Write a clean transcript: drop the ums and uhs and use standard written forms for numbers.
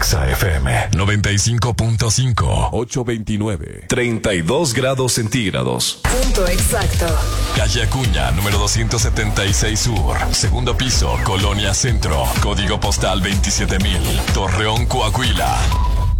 Exa FM 95.5. 829. 32 grados centígrados. Punto exacto. Calle Acuña, número 276 Sur. Segundo piso, Colonia Centro. Código postal 27,000. Torreón, Coahuila.